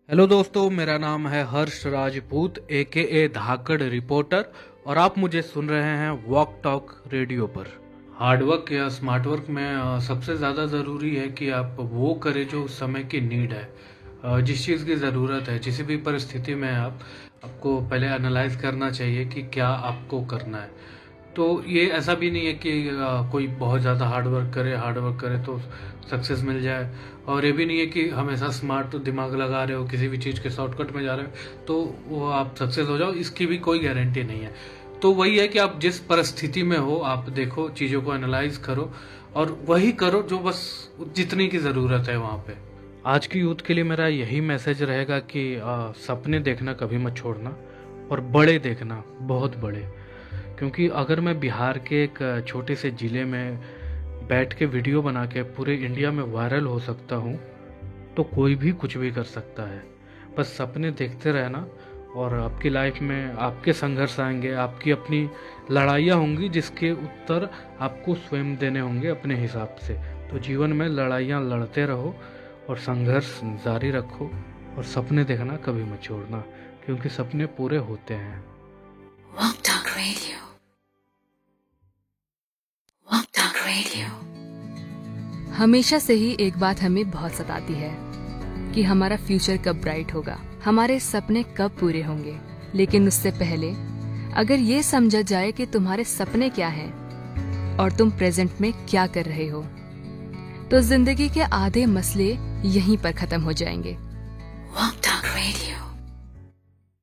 Hello दोस्तों, मेरा नाम है हर्ष राजपूत ए धाकड़ रिपोर्टर और आप मुझे सुन रहे हैं वॉक टॉक रेडियो पर। हार्ड वर्क या स्मार्ट वर्क में सबसे ज़्यादा ज़रूरी है कि आप वो करें जो उस समय की नीड है। जिस चीज़ की ज़रूरत है, किसी भी परिस्थिति में आपको पहले एनालाइज करना चाहिए कि क्या आपको करना है। तो ये ऐसा भी नहीं है कि कोई बहुत ज़्यादा हार्ड वर्क करे तो सक्सेस मिल जाए, और ये भी नहीं है कि हमेशा स्मार्ट दिमाग लगा रहे हो, किसी भी चीज़ के शॉर्टकट में जा रहे हो तो वो आप सक्सेस हो जाओ, इसकी भी कोई गारंटी नहीं है। तो वही है कि आप जिस परिस्थिति में हो, आप देखो, चीज़ों को एनालाइज करो और वही करो जो बस जितनी की ज़रूरत है वहाँ पे। आज की यूथ के लिए मेरा यही मैसेज रहेगा कि सपने देखना कभी मत छोड़ना और बड़े देखना, बहुत बड़े। क्योंकि अगर मैं बिहार के एक छोटे से ज़िले में बैठ के वीडियो बना के पूरे इंडिया में वायरल हो सकता हूँ, तो कोई भी कुछ भी कर सकता है। बस सपने देखते रहना और आपकी लाइफ में आपके संघर्ष आएंगे, आपकी अपनी लड़ाइयाँ होंगी जिसके उत्तर आपको स्वयं देने होंगे अपने हिसाब से। तो जीवन में लड़ाइयाँ लड़ते रहो और संघर्ष जारी रखो और सपने देखना कभी मत छोड़ना, क्योंकि सपने पूरे होते हैं। Walk Talk Radio. Walk Talk Radio. हमेशा से ही एक बात हमें बहुत सताती है कि हमारा फ्यूचर कब ब्राइट होगा, हमारे सपने कब पूरे होंगे। लेकिन उससे पहले अगर ये समझा जाए कि तुम्हारे सपने क्या हैं और तुम प्रेजेंट में क्या कर रहे हो, तो जिंदगी के आधे मसले यहीं पर खत्म हो जाएंगे। Walk Talk